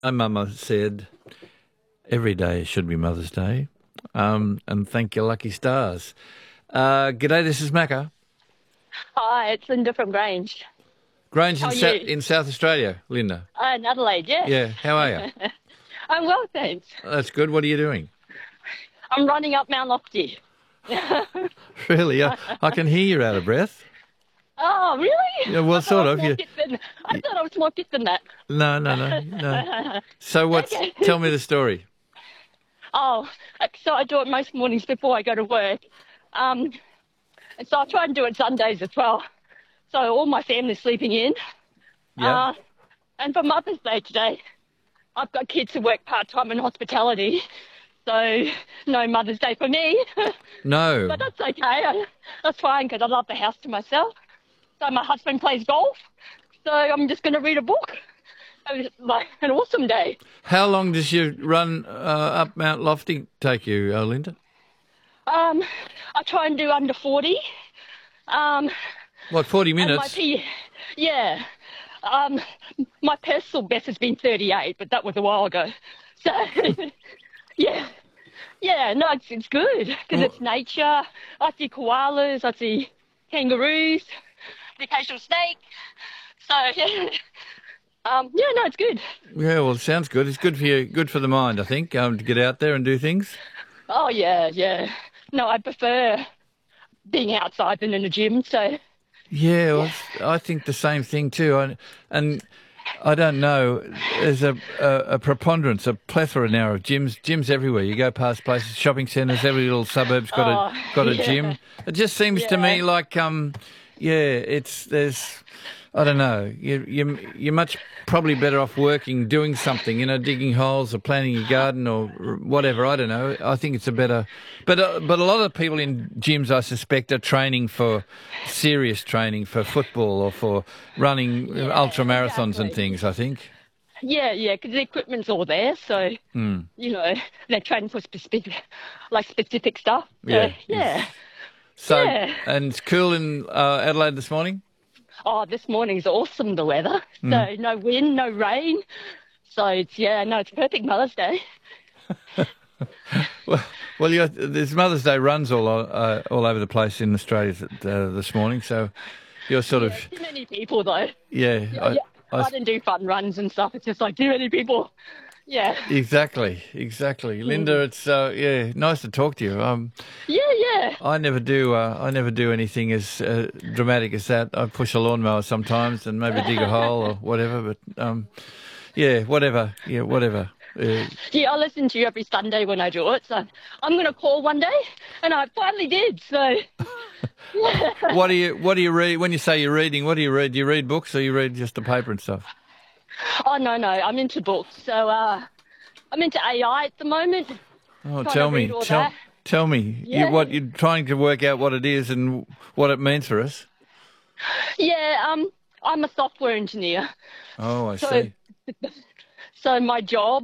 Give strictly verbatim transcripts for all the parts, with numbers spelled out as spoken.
My mama said every day should be Mother's Day, um, and thank your lucky stars. Uh, g'day, this is Macca. Hi, it's Linda from Grange. Grange How in, are Sa- you? in South Australia, Linda. Uh, in Adelaide, yes. Yeah, how are you? I'm well, thanks. That's good. What are you doing? I'm running up Mount Lofty. Really? I, I can hear you're out of breath. Oh, really? Yeah, well, I thought sort I of. was more You, fit than, I thought I was more fit than that. no, no, no, no. So what's? Okay. Tell me the story. Oh, so I do it most mornings before I go to work. Um, and so I try and do it Sundays as well. So all my family's sleeping in. Yeah. Uh, and for Mother's Day today, I've got kids who work part-time in hospitality. So no Mother's Day for me. No. But that's okay. I, that's fine because I love the house to myself. So my husband plays golf. So I'm just going to read a book. It was like an awesome day. How long does your run uh, up Mount Lofty take you, uh, Linda? Um, I try and do under forty. Um, What, forty and my minutes? P, yeah. Um, my personal best has been thirty-eight, but that was a while ago. So, yeah. Yeah, no, it's, it's good because it's nature. I see koalas, I see kangaroos, the occasional snake. So, yeah. Um, yeah, no, it's good. Yeah, well, it sounds good. It's good for you, good for the mind, I think, um, to get out there and do things. Oh, yeah, yeah. No, I prefer being outside than in a gym, so... Yeah, well, it's- I think the same thing too. I, and I don't know, there's a, a, a preponderance, a plethora now of gyms, gyms everywhere. You go past places, shopping centres, every little suburb's got Oh, a got a yeah. gym. It just seems to me Yeah. like, um, yeah, it's there's, I don't know, you you you're much probably better off working, doing something, you know, digging holes or planting your garden or whatever. I don't know. I think it's a better, but uh, but a lot of people in gyms, I suspect, are training for serious training for football or for running Yeah, ultra marathons and exactly. things. I think. Yeah, yeah, because the equipment's all there, so, Hmm. you know, they're training for specific, like, specific stuff. So, Yeah. yeah. So Yeah. and it's cool in uh, Adelaide this morning. Oh, this morning's awesome, the weather. Hmm. So no wind, no rain. So it's, yeah, no, it's perfect Mother's Day. Well, well, you're, there's Mother's Day runs all o- uh, all over the place in Australia uh, this morning. So you're sort of Too many people, though. yeah. I, Yeah, I, I didn't do fun runs and stuff. It's just like too many people. Yeah. exactly, exactly, Linda. It's uh, yeah, nice to talk to you. Um, Yeah, yeah. I never do. Uh, I never do anything as uh, dramatic as that. I push a lawnmower sometimes and maybe dig a hole or whatever. But um, yeah, whatever. Yeah, whatever. Uh, Yeah, I listen to you every Sunday when I do it. So I'm going to call one day, and I finally did. So, yeah. what do you What do you read when you say you're reading? What do you read? Do you read books or you read just the paper and stuff? Oh, no, no, I'm into books. So uh, I'm into A I at the moment. Oh, Trying to tell me, read all tell, that. tell me, Yeah. you, what you're trying to work out what it is and what it means for us. Yeah, um, I'm a software engineer. Oh, I So, see. so my job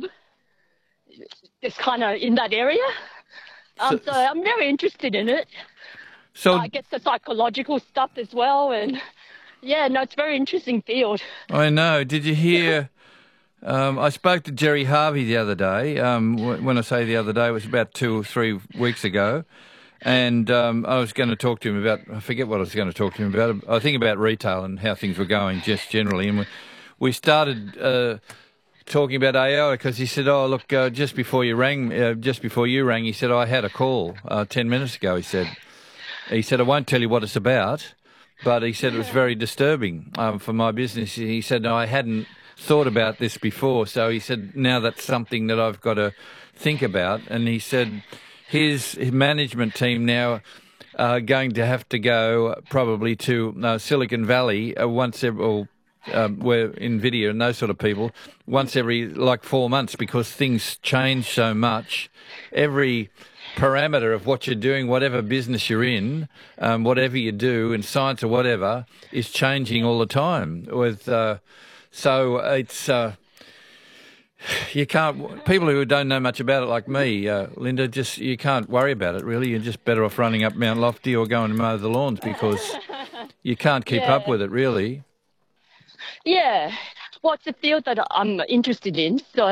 is kind of in that area. Um, So- so, I'm very interested in it. So I guess the psychological stuff as well, and yeah, no, it's a very interesting field. I know. Did you hear? Um, I spoke to Jerry Harvey the other day. Um, wh- when I say the other day, it was about two or three weeks ago. And um, I was going to talk to him about, I forget what I was going to talk to him about. I think about retail and how things were going just generally. And we, we started uh, talking about A I because he said, oh, look, uh, just before you rang, uh, just before you rang, he said, I had a call uh, ten minutes ago, he said. He said, I won't tell you what it's about, but he said it was very disturbing um, for my business. He said, no, I hadn't thought about this before. So he said, now that's something that I've got to think about. And he said his, his management team now are going to have to go probably to uh, Silicon Valley uh, once every, or, um, where NVIDIA and those sort of people, once every like four months because things change so much. Every parameter of what you're doing, whatever business you're in, um, whatever you do in science or whatever, is changing all the time. With uh, so it's uh, you can't. People who don't know much about it, like me, uh, Linda, just you can't worry about it. Really, you're just better off running up Mount Lofty or going to mow the lawns because you can't keep Yeah. up with it. Really. Yeah, well, it's a field that I'm interested in, so